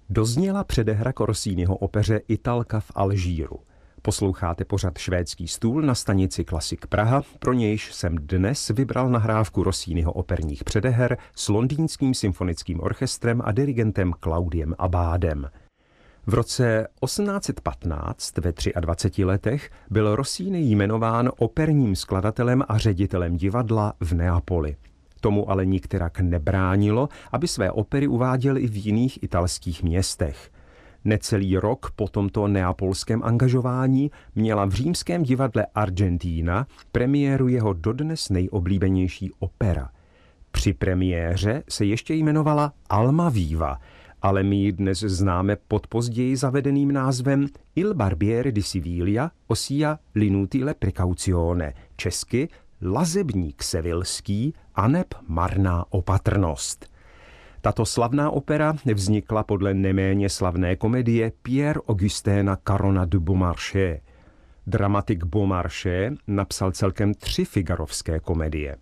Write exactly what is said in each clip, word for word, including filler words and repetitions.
Dozněla předehra k Rossiniho opeře Italka v Alžíru. Posloucháte pořad Švédský stůl na stanici Klasik Praha, pro nějž jsem dnes vybral nahrávku Rossiniho operních předeher s Londýnským symfonickým orchestrem a dirigentem Claudiem Abbádem. V roce osmnáct set patnáct, ve dvaceti třech letech, byl Rossini jmenován operním skladatelem a ředitelem divadla v Neapoli. Tomu ale nikterak nebránilo, aby své opery uváděl i v jiných italských městech. Necelý rok po tomto neapolském angažování měla v římském divadle Argentina premiéru jeho dodnes nejoblíbenější opera. Při premiéře se ještě jmenovala Almaviva, ale my ji dnes známe pod později zavedeným názvem Il Barbiere di Siviglia, ossia L'inutile precauzione, česky Lazebník sevilský aneb Marná opatrnost. Tato slavná opera vznikla podle neméně slavné komedie Pierre Augustina Carona de Beaumarchais. Dramatik Beaumarchais napsal celkem tři figarovské komedie.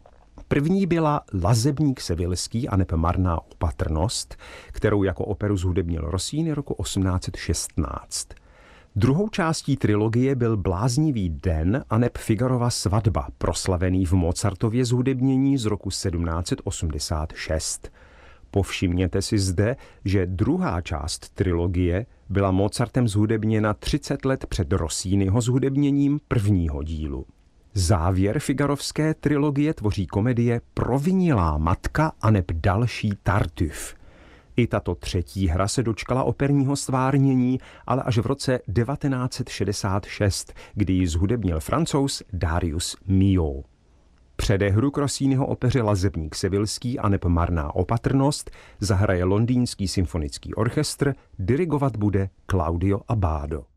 První byla Lazebník sevilský aneb Marná opatrnost, kterou jako operu zhudebnil Rossini roku osmnáct set šestnáct. Druhou částí trilogie byl Bláznivý den aneb Figarova svatba, proslavený v Mozartově zhudebnění z roku sedmnáct set osmdesát šest. Povšimněte si zde, že druhá část trilogie byla Mozartem zhudebněna třicet let před Rossiniho zhudebněním prvního dílu. Závěr figarovské trilogie tvoří komedie Provinilá matka aneb další Tartuffe. I tato třetí hra se dočkala operního stvárnění, ale až v roce devatenáct set šedesát šest, kdy ji zhudebnil Francouz Darius Milhaud. Předehru k Rossiniho opeře Lazebník sevilský aneb Marná opatrnost zahraje Londýnský symfonický orchestr, dirigovat bude Claudio Abbado.